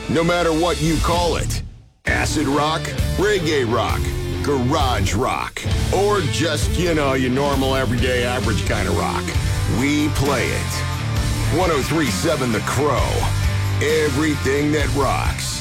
No matter what you call it. Acid rock, reggae rock, garage rock, or just, your normal, everyday, average kind of rock. We play it. 103.7 The Crow. Everything that rocks.